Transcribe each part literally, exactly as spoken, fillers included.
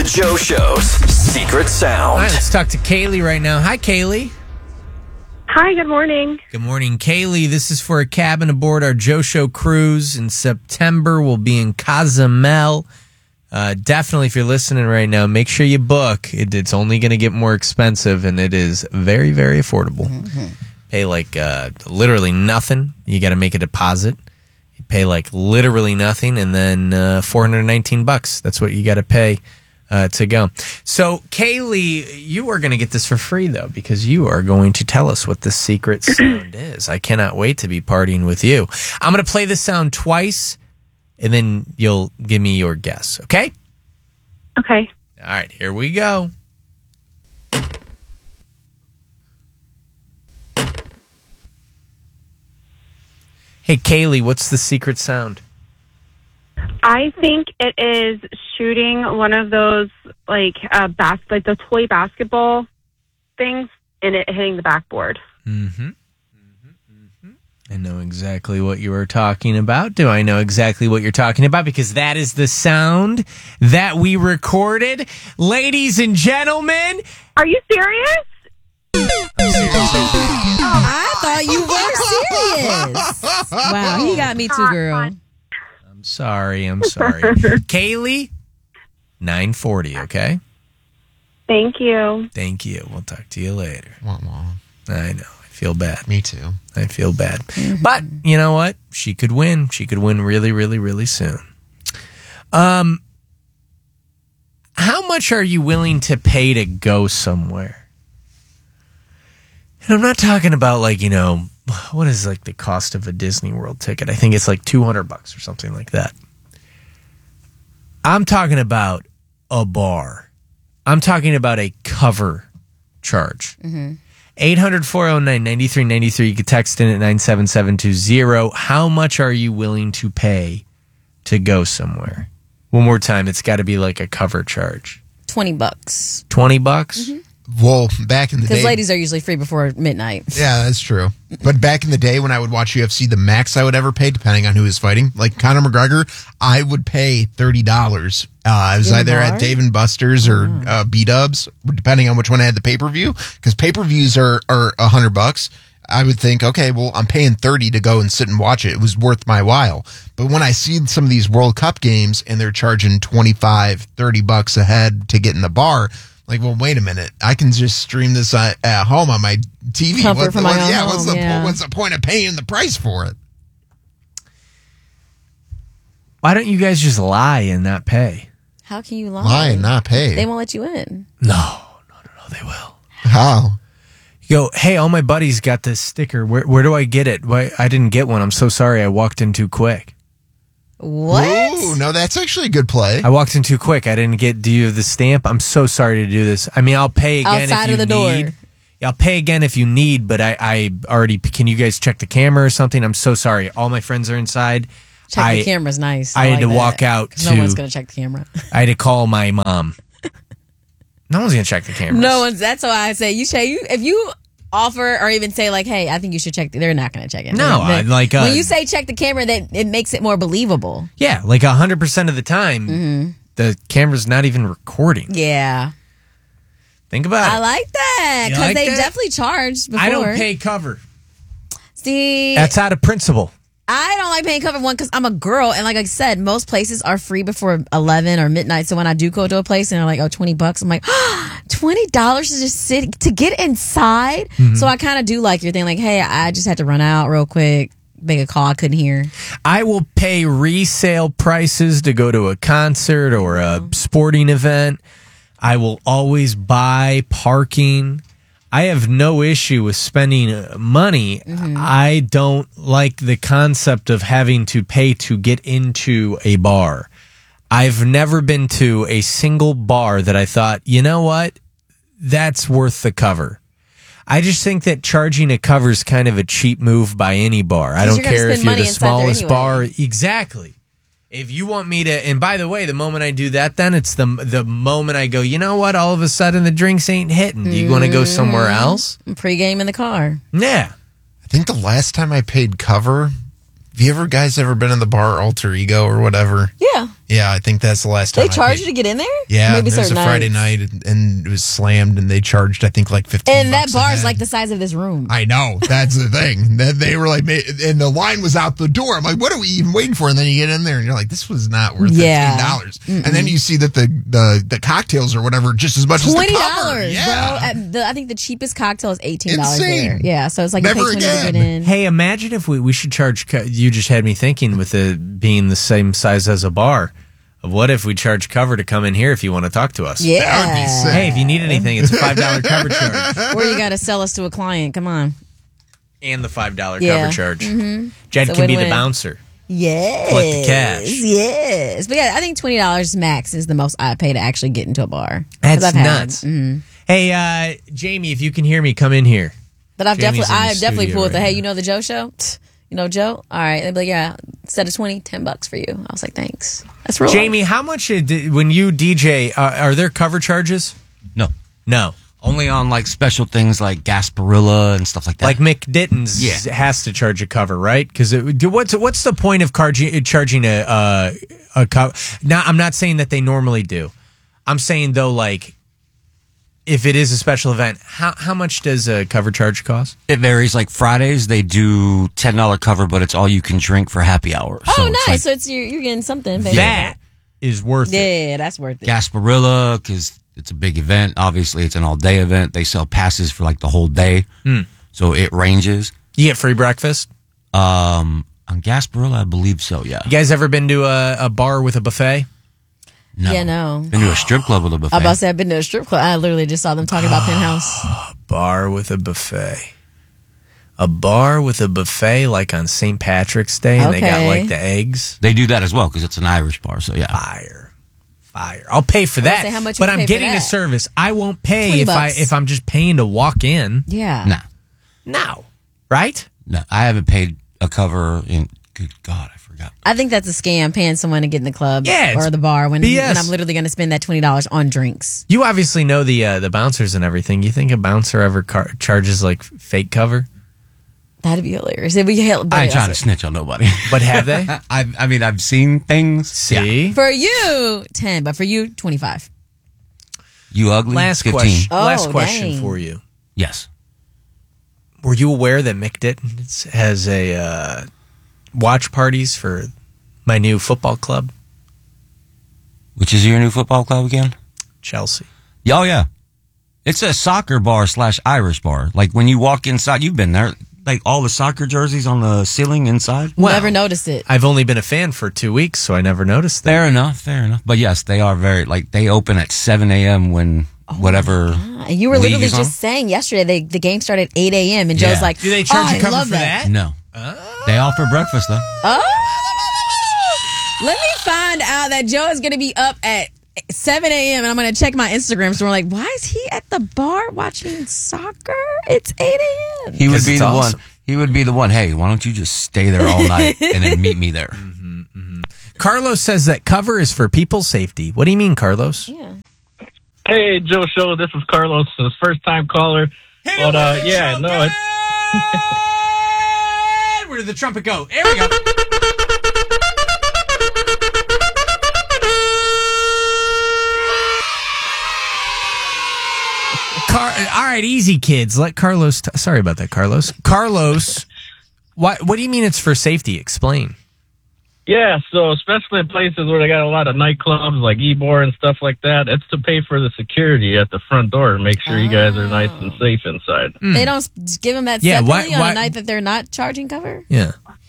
Joe Show's Secret Sound. All right, let's talk to Kaylee right now. Hi, Kaylee. Hi, good morning. Good morning, Kaylee. This is for a cabin aboard our Joe Show cruise in September. We'll be in Cozumel. Uh, definitely, if you're listening right now, make sure you book. It, it's only going to get more expensive, and it is very, very affordable. Mm-hmm. Pay like uh, literally nothing. You got to make a deposit. You pay like literally nothing, and then uh, four hundred nineteen bucks. That's what you got to pay uh, to go. So, Kaylee, you are going to get this for free, though, because you are going to tell us what the secret sound is. I cannot wait to be partying with you. I'm going to play this sound twice, and then you'll give me your guess, okay? Okay. All right, here we go. Hey, Kaylee, what's the secret sound? I think it is shooting one of those like uh bas- like the toy basketball things and it hitting the backboard. Mm-hmm. Mm-hmm. Mm-hmm. I know exactly what you were talking about. Do I know exactly what you're talking about? Because that is the sound that we recorded. Ladies and gentlemen. Are you serious? I thought you were serious. Wow, he got me too, girl. I'm sorry. I'm sorry. Kaylee, nine forty, okay? Thank you. Thank you. We'll talk to you later. Wah, wah. I know. I feel bad. Me too. I feel bad. But you know what? She could win. She could win really, really, really soon. Um, how much are you willing to pay to go somewhere? And I'm not talking about like, you know, what is like the cost of a Disney World ticket? I think it's like two hundred bucks or something like that. I'm talking about a bar. I'm talking about a cover charge. Mm-hmm. eight hundred, four oh nine, nine three nine three. You can text in at nine seven seven two zero. How much are you willing to pay to go somewhere? One more time. It's got to be like a cover charge. twenty bucks. twenty bucks? Mm-hmm. Well, back in the day... Because ladies are usually free before midnight. Yeah, that's true. But back in the day when I would watch U F C, the max I would ever pay, depending on who was fighting, like Conor McGregor, I would pay thirty dollars. Uh, I was In the either bar? at Dave and Buster's or Oh. uh, B-Dubs, depending on which one I had the pay-per-view. Because pay-per-views are, are one hundred bucks. I would think, okay, well, I'm paying thirty to go and sit and watch it. It was worth my while. But when I see some of these World Cup games and they're charging twenty-five, thirty bucks a head to get in the bar... Like, well, wait a minute. I can just stream this uh, at home on my T V. Comfort What, from what, my own yeah, what's home, the yeah. what's the point of paying the price for it? Why don't you guys just lie and not pay? How can you lie? Lie and not pay. They won't let you in. No, no, no, no, they will. How? You go, hey, all my buddies got this sticker. Where where do I get it? Why I didn't get one. I'm so sorry. I walked in too quick. What? Ooh, no, that's actually a good play. I walked in too quick. I didn't get. Do you have the stamp? I'm so sorry to do this. I mean, I'll pay again Outside if you of the need. door. I'll pay again if you need. But I, I already. Can you guys check the camera or something? I'm so sorry. All my friends are inside. Check I, the camera's nice. I had like to that. walk out 'Cause to. No one's going to check the camera. I had to call my mom. No one's gonna check the cameras. No one's. That's why I say you check. You if you offer or even say like, hey, I think you should check. The, they're not going to check it. No, They- I- like, uh, when you say check the camera, that it makes it more believable. Yeah, like a hundred percent of the time, Mm-hmm. the camera's not even recording. Yeah, Think about I it. like that You because like they that? definitely charged before. I don't pay cover. See, That's out of principle. I don't like paying cover one because I'm a girl, and like I said, most places are free before eleven or midnight. So when I do go to a place and they're like, "Oh, twenty bucks," I'm like, twenty dollars to just sit to get inside. Mm-hmm. So I kind of do like your thing, like, "Hey, I just had to run out real quick, make a call, I couldn't hear." I will pay resale prices to go to a concert or a sporting event. I will always buy parking. I have no issue with spending uh, money. Mm-hmm. I don't like the concept of having to pay to get into a bar. I've never been to a single bar that I thought, you know what, that's worth the cover. I just think that charging a cover is kind of a cheap move by any bar. I 'Cause don't you're gonna care if spend you're money the inside there smallest anyway. bar. Exactly. If you want me to, and by the way, the moment I do that, then it's the the moment I go, you know what? All of a sudden, the drinks ain't hitting. Do you want to go somewhere else? Pre-game in the car. Yeah. I think the last time I paid cover Have you ever guys ever been in the bar Alter Ego or whatever? Yeah. Yeah, I think that's the last time. They I charge paid. you to get in there? Yeah, Maybe it was a certain Friday nights. night and, and it was slammed and they charged I think like fifteen. And that bucks a bar is head. like the size of this room. I know, that's the thing. That they were like, ma- and the line was out the door. I'm like, what are we even waiting for? And then you get in there and you're like, this was not worth Yeah. fifteen dollars. And then you see that the, the the cocktails or whatever just as much Twenty as the cover. dollars, Yeah. bro. At the, I think the cheapest cocktail is eighteen dollars Insane. there. Yeah, so it's like Never you pay twenty to again. get in. Hey, imagine if we, we should charge, co- you just had me thinking with it being the same size as a bar. What if we charge cover to come in here if you want to talk to us? Yeah, That would be sick. Hey, if you need anything, it's a five dollar cover charge. or you got to sell us to a client. Come on. And the five dollar Yeah. cover charge. Jed It's a can be the win-win. bouncer. Yes. Collect the cash. Yes. But yeah, I think twenty dollars max is the most I pay to actually get into a bar. 'Cause That's I've had- nuts. mhm. Hey, uh, Jamie, if you can hear me, come in here. But I've Jamie's definitely, in the I've definitely studio pulled the, right hey, now. you know the Joe show? You know Joe? All right. They'd be like, yeah, instead of twenty, ten bucks for you. I was like, thanks. That's real. Jamie, how much, uh, di- when you D J, uh, are there cover charges? No. No. Only on like special things like Gasparilla and stuff like that. Like Mick Ditton's Yeah. has to charge a cover, right? Because what's what's the point of charging charging a uh, a cover? Now, I'm not saying that they normally do. I'm saying though, like if it is a special event, how how much does a cover charge cost? it varies. Like Fridays, they do ten dollar cover, but it's all you can drink for happy hour. Oh, so nice. it's like so it's you're, you're getting something. Baby. That is worth it. Yeah, that's worth it. Gasparilla, because it's a big event. Obviously, it's an all day event. They sell passes for like the whole day. So it ranges. You get free breakfast. Um, on Gasparilla, I believe so, yeah. You guys ever been to a, a bar with a buffet? No. Yeah, no. Been to a strip club with a buffet. I'm about to say I've been to a strip club. I literally just saw them talking about Penthouse. Bar with a buffet. A bar with a buffet like on Saint Patrick's Day, and they got Okay. like the eggs. They do that as well because it's an Irish bar, so yeah. Fire, fire! I'll pay for I was that. gonna say, how much but would you I'm pay for getting a that? service. I won't pay twenty if I bucks. if I'm just paying to walk in. Yeah. Nah. No, right? No, I haven't paid a cover in, good God, I forgot. I think that's a scam, paying someone to get in the club Yeah, it's or the bar when, B S. when I'm literally going to spend that twenty dollars on drinks. You obviously know the uh, the bouncers and everything. You think a bouncer ever car- charges like fake cover? That'd be hilarious. It'd be hell- I ain't trying to snitch on nobody. But have they? I, I mean, I've seen things. See. For you, ten, but for you, twenty-five. You ugly? Last fifteen. question. Oh, last question dang. for you. Yes. Were you aware that Mick Ditton's has a uh, watch parties for my new football club, Which is your new football club again? Chelsea? Oh, yeah. It's a soccer bar slash Irish bar. Like when you walk inside, you've been there. Like all the soccer jerseys on the ceiling inside. Well, Never noticed it. I've only been a fan for two weeks, so I never noticed that. Fair enough, fair enough. But yes, they are very, like, they open at seven a.m. when whatever. Ah, You were league literally is on. just saying yesterday they, the game started at eight a.m. and Yeah. Joe's like, Do they charge oh, you I cover love for that? No. They offer breakfast, though. Oh! Let me find out that Joe is going to be up at seven a.m. and I'm going to check my Instagram. So we're like, why is he at the bar watching soccer? It's eight a.m. He would 'Cause be it's the awesome. one. He would be the one. Hey, why don't you just stay there all night and then meet me there? Carlos says that cover is for people's safety. What do you mean, Carlos? Yeah. Hey, Joe Show. This is Carlos, his first time caller. But, uh, yeah, no, it's. Where did the trumpet go? There we go. Car- all right, easy, kids. Let Carlos. T- Sorry about that, Carlos. Carlos, what? What do you mean it's for safety? Explain. Yeah, so especially in places where they got a lot of nightclubs like Ybor and stuff like that, it's to pay for the security at the front door to make sure you guys are nice and safe inside. They don't s- give them that Hmm. Yeah, why- separately on why- a night that they're not charging cover? Yeah.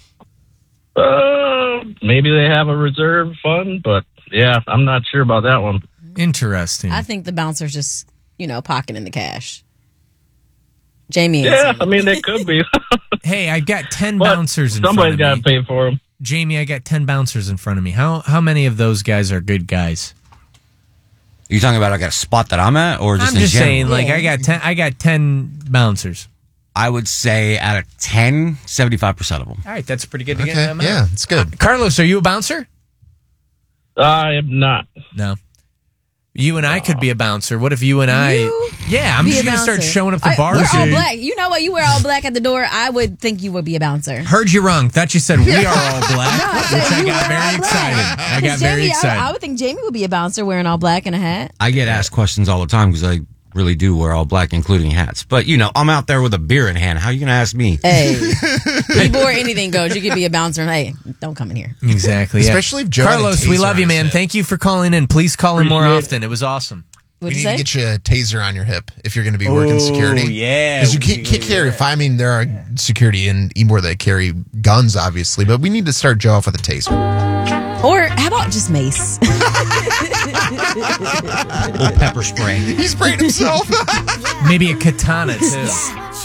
Uh, maybe they have a reserve fund, but yeah, I'm not sure about that one. Interesting. I think the bouncer's just, you know, pocketing the cash. Jamie. Yeah, is- I mean, they could be. Hey, I got ten But bouncers in somebody's front got of to me. pay for them. Jamie, I got ten bouncers in front of me. How how many of those guys are good guys? Are you talking about like a spot that I'm at, or just I'm in just general? saying, like I got ten. I got ten bouncers. I would say out of ten, seventy-five percent of them. All right, that's pretty good to get Okay, them out. yeah, it's good. Carlos, are you a bouncer? I am not. No. You and I could be a bouncer. What if you and I? You yeah, I'm be just a gonna start bouncer. showing up the I- bars. We're all dude. black. You know what? You wear all black at the door. I would think you would be a bouncer. Heard you wrong. Thought you said we are all black, No, I which said I you got wear all very black. excited. I got 'Cause very Jamie, excited. I, I would think Jamie would be a bouncer wearing all black and a hat. I get asked questions all the time because I really do wear all black, including hats. But, you know, I'm out there with a beer in hand. How are you going to ask me? Hey, before anything goes, you could be a bouncer. And, hey, don't come in here. Exactly. Yeah. Especially if Joe had a Carlos, we taser love on you, his man. hip. Thank you for calling in. Please call in more Appreciate it. often. It was awesome. We What'd need you say? to get you a taser on your hip if you're going to be working security. yeah. Because you can't, can't carry. If I mean, there are security in Ybor that carry guns, obviously, but we need to start Joe off with a taser. Or how about just mace? Little pepper spray. He sprayed himself. Maybe a katana too.